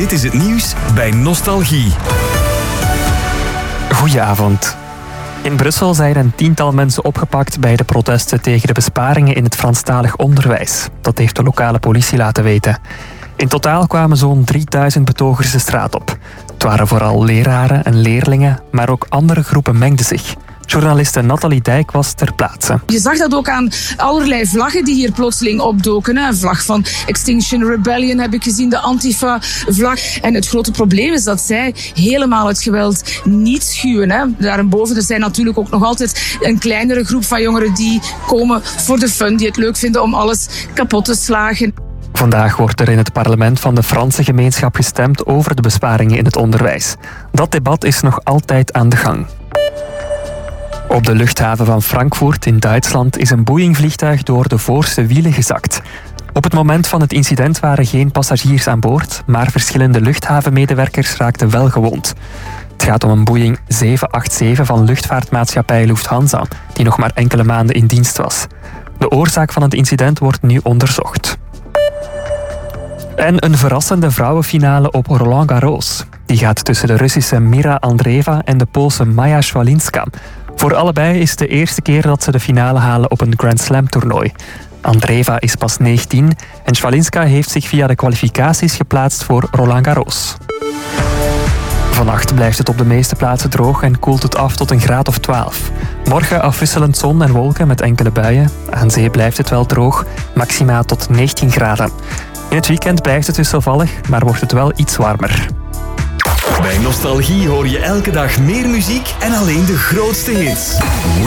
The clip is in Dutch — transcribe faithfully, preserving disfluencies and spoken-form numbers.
Dit is het nieuws bij Nostalgie. Goedenavond. In Brussel zijn een tiental mensen opgepakt bij de protesten tegen de besparingen in het Franstalig onderwijs. Dat heeft de lokale politie laten weten. In totaal kwamen zo'n drieduizend betogers de straat op. Het waren vooral leraren en leerlingen, maar ook andere groepen mengden zich. Journaliste Nathalie Dijk was ter plaatse. Je zag dat ook aan allerlei vlaggen die hier plotseling opdoken. Een vlag van Extinction Rebellion heb ik gezien, de Antifa-vlag. En het grote probleem is dat zij helemaal het geweld niet schuwen. Hè. Daarboven er zijn natuurlijk ook nog altijd een kleinere groep van jongeren die komen voor de fun, die het leuk vinden om alles kapot te slagen. Vandaag wordt er in het parlement van de Franse gemeenschap gestemd over de besparingen in het onderwijs. Dat debat is nog altijd aan de gang. Op de luchthaven van Frankfurt in Duitsland is een Boeing-vliegtuig door de voorste wielen gezakt. Op het moment van het incident waren geen passagiers aan boord, maar verschillende luchthavenmedewerkers raakten wel gewond. Het gaat om een Boeing zeven acht zeven van luchtvaartmaatschappij Lufthansa, die nog maar enkele maanden in dienst was. De oorzaak van het incident wordt nu onderzocht. En een verrassende vrouwenfinale op Roland Garros. Die gaat tussen de Russische Mira Andreeva en de Poolse Maja Swalinska. Voor allebei is het de eerste keer dat ze de finale halen op een Grand Slam toernooi. Andreeva is pas negentien en Swalinska heeft zich via de kwalificaties geplaatst voor Roland Garros. Vannacht blijft het op de meeste plaatsen droog en koelt het af tot een graad of twaalf. Morgen afwisselend zon en wolken met enkele buien. Aan zee blijft het wel droog, maxima tot negentien graden. In het weekend blijft het wisselvallig, maar wordt het wel iets warmer. Bij Nostalgie hoor je elke dag meer muziek en alleen de grootste hits.